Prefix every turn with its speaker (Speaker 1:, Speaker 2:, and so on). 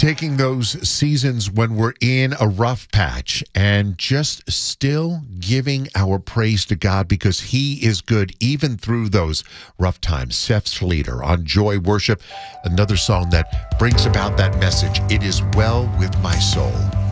Speaker 1: Taking those seasons when we're in a rough patch and just still giving our praise to God because He is good even through those rough times. Seth Schleter on Joy Worship, another song that brings about that message. It is well with my soul.